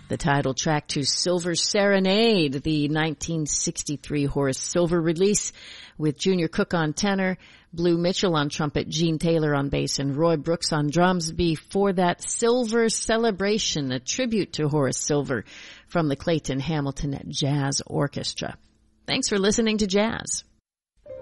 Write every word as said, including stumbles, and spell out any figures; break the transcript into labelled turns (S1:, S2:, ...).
S1: the title track to Silver Serenade, the nineteen sixty-three Horace Silver release, with Junior Cook on tenor, Blue Mitchell on trumpet, Gene Taylor on bass, and Roy Brooks on drums. Before that, Silver Celebration, a tribute to Horace Silver from the Clayton Hamilton Jazz Orchestra. Thanks for listening to Jazz.